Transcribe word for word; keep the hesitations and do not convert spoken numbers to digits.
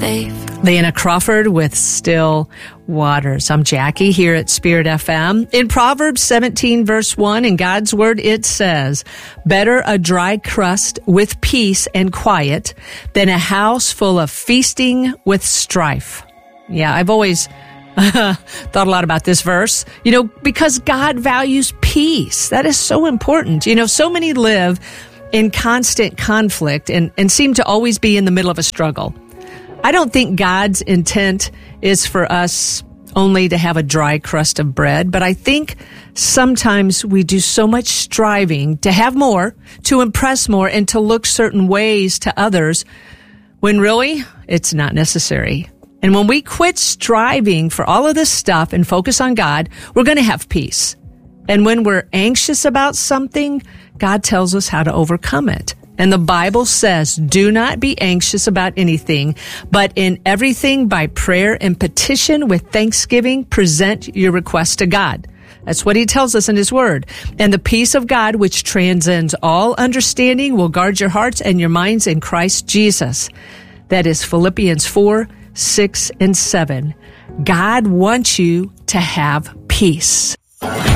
safe. Leanna Crawford with Still Waters. I'm Jackie here at Spirit F M. In Proverbs seventeen, verse one, in God's Word, it says, "Better a dry crust with peace and quiet than a house full of feasting with strife." Yeah, I've always thought a lot about this verse, you know, because God values peace. That is so important. You know, so many live in constant conflict and, and seem to always be in the middle of a struggle. I don't think God's intent is for us only to have a dry crust of bread, but I think sometimes we do so much striving to have more, to impress more, and to look certain ways to others when really it's not necessary. And when we quit striving for all of this stuff and focus on God, we're going to have peace. And when we're anxious about something, God tells us how to overcome it. And the Bible says, do not be anxious about anything, but in everything by prayer and petition with thanksgiving, present your request to God. That's what he tells us in his word. And the peace of God, which transcends all understanding, will guard your hearts and your minds in Christ Jesus. That is Philippians four, six, and seven. God wants you to have peace.